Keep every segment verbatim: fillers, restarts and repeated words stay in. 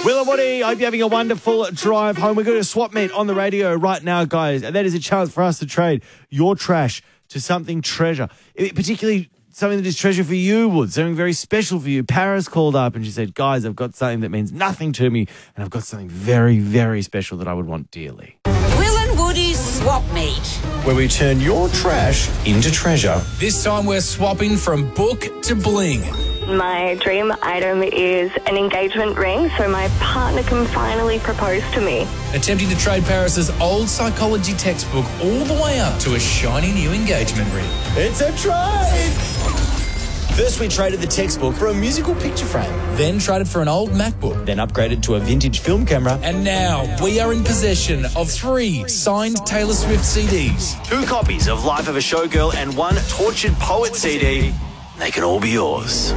Will and Woody, I hope you're having a wonderful drive home. We're going to swap meet on the radio right now, guys. And that is a chance for us to trade your trash to something treasure. It, particularly something that is treasure for you, Wood. Something very special for you. Paris called up and she said, guys, I've got something that means nothing to me. And I've got something very, very special that I would want dearly. Will and Woody's Swap Meet, where we turn your trash into treasure. This time we're swapping from book to bling. My dream item is an engagement ring so my partner can finally propose to me. Attempting to trade Paris's old psychology textbook all the way up to a shiny new engagement ring. It's a trade! First, we traded the textbook for a musical picture frame. Then traded for an old MacBook. Then upgraded to a vintage film camera. And now we are in possession of three signed Taylor Swift C Ds. Two copies of Life of a Showgirl and one Tortured Poet C D. They can all be yours.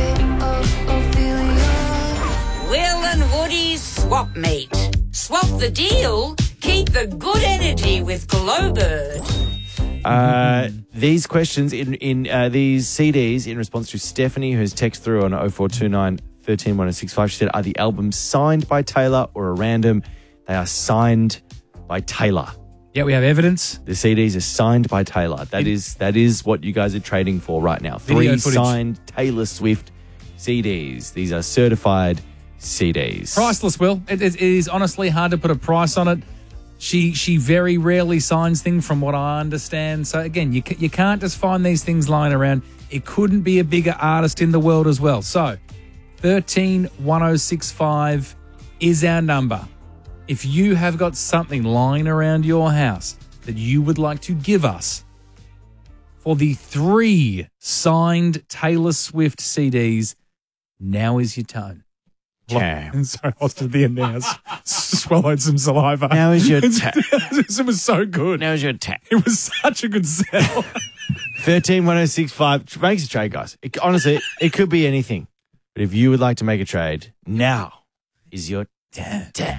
Will and Woody's Swap Meet. Swap the deal, keep the good energy with Glowbird. Uh, these questions in in uh, these C Ds in response to Stephanie, who's text through on oh four two nine, one three, one oh six five. She said, are the albums signed by Taylor or a random? They are signed by Taylor. Yeah, we have evidence. The C Ds are signed by Taylor. That it, is that is what you guys are trading for right now. Three signed Taylor Swift C Ds. These are certified C Ds. Priceless, Will. It, it, it is honestly hard to put a price on it. She she very rarely signs things from what I understand. So, again, you, you can't just find these things lying around. It couldn't be a bigger artist in the world as well. So, one three, one oh six five is our number. If you have got something lying around your house that you would like to give us for the three signed Taylor Swift C Ds, now is your time. Okay. Sorry, I was to the end now. Swallowed some saliva. Now is your tap. It was so good. Now is your tap. It was such a good sell. one three, one oh six five makes a trade, guys. It, honestly, it could be anything. But if you would like to make a trade, now is your tap.